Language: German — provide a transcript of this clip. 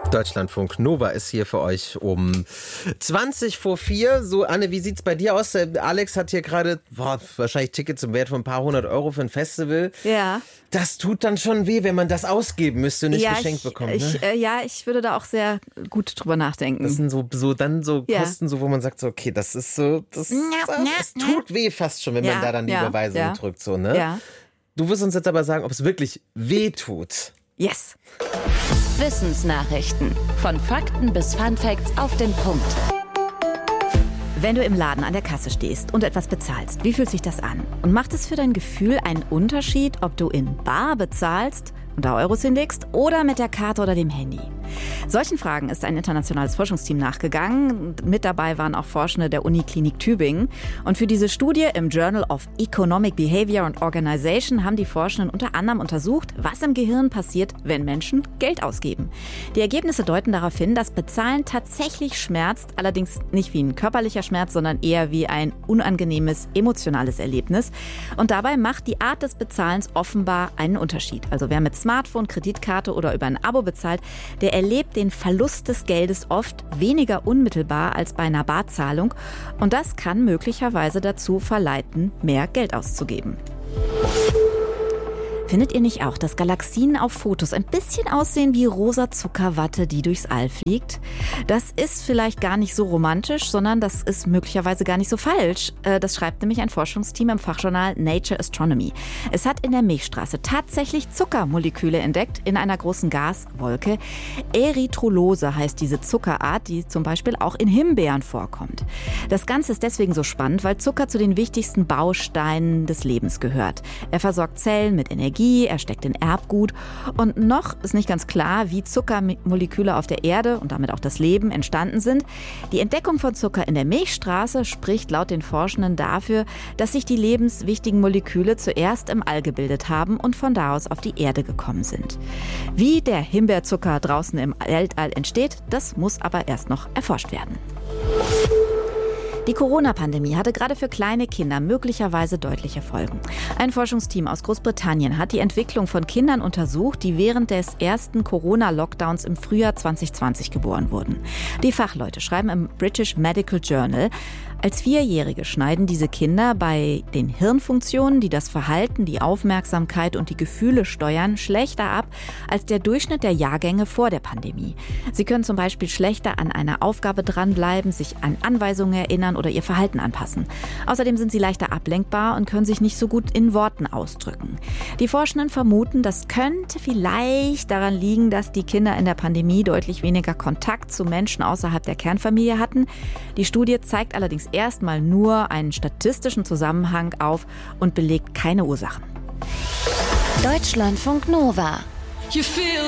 Deutschlandfunk Nova ist hier für euch um 4:20. So, Anne, wie sieht's bei dir aus? Alex hat hier gerade wahrscheinlich Tickets im Wert von ein paar hundert Euro für ein Festival. Ja. Das tut dann schon weh, wenn man das ausgeben müsste und nicht geschenkt bekommt. Ne? Ich würde da auch sehr gut drüber nachdenken. Das sind so Kosten, so, wo man sagt, so, okay, das ist so, das tut weh fast schon, wenn man da dann die Überweisung drückt. So, ne? Ja. Du wirst uns jetzt aber sagen, ob es wirklich weh tut. Yes. Wissensnachrichten. Von Fakten bis Funfacts auf den Punkt. Wenn du im Laden an der Kasse stehst und etwas bezahlst, wie fühlt sich das an? Und macht es für dein Gefühl einen Unterschied, ob du in bar bezahlst und da Euros hinlegst oder mit der Karte oder dem Handy? Solchen Fragen ist ein internationales Forschungsteam nachgegangen. Mit dabei waren auch Forschende der Uniklinik Tübingen. Und für diese Studie im Journal of Economic Behavior and Organization haben die Forschenden unter anderem untersucht, was im Gehirn passiert, wenn Menschen Geld ausgeben. Die Ergebnisse deuten darauf hin, dass Bezahlen tatsächlich schmerzt, allerdings nicht wie ein körperlicher Schmerz, sondern eher wie ein unangenehmes emotionales Erlebnis. Und dabei macht die Art des Bezahlens offenbar einen Unterschied. Also wer mit Smartphone, Kreditkarte oder über ein Abo bezahlt, der erlebt den Verlust des Geldes oft weniger unmittelbar als bei einer Barzahlung. Und das kann möglicherweise dazu verleiten, mehr Geld auszugeben. Findet ihr nicht auch, dass Galaxien auf Fotos ein bisschen aussehen wie rosa Zuckerwatte, die durchs All fliegt? Das ist vielleicht gar nicht so romantisch, sondern das ist möglicherweise gar nicht so falsch. Das schreibt nämlich ein Forschungsteam im Fachjournal Nature Astronomy. Es hat in der Milchstraße tatsächlich Zuckermoleküle entdeckt in einer großen Gaswolke. Erythrulose heißt diese Zuckerart, die zum Beispiel auch in Himbeeren vorkommt. Das Ganze ist deswegen so spannend, weil Zucker zu den wichtigsten Bausteinen des Lebens gehört. Er versorgt Zellen mit Energie, er steckt in Erbgut und noch ist nicht ganz klar, wie Zuckermoleküle auf der Erde und damit auch das Leben entstanden sind. Die Entdeckung von Zucker in der Milchstraße spricht laut den Forschenden dafür, dass sich die lebenswichtigen Moleküle zuerst im All gebildet haben und von da aus auf die Erde gekommen sind. Wie der Himbeerzucker draußen im Weltall entsteht, das muss aber erst noch erforscht werden. Die Corona-Pandemie hatte gerade für kleine Kinder möglicherweise deutliche Folgen. Ein Forschungsteam aus Großbritannien hat die Entwicklung von Kindern untersucht, die während des ersten Corona-Lockdowns im Frühjahr 2020 geboren wurden. Die Fachleute schreiben im British Medical Journal, als Vierjährige schneiden diese Kinder bei den Hirnfunktionen, die das Verhalten, die Aufmerksamkeit und die Gefühle steuern, schlechter ab als der Durchschnitt der Jahrgänge vor der Pandemie. Sie können zum Beispiel schlechter an einer Aufgabe dranbleiben, sich an Anweisungen erinnern oder ihr Verhalten anpassen. Außerdem sind sie leichter ablenkbar und können sich nicht so gut in Worten ausdrücken. Die Forschenden vermuten, das könnte vielleicht daran liegen, dass die Kinder in der Pandemie deutlich weniger Kontakt zu Menschen außerhalb der Kernfamilie hatten. Die Studie zeigt allerdings erstmal nur einen statistischen Zusammenhang auf und belegt keine Ursachen. Deutschlandfunk Nova.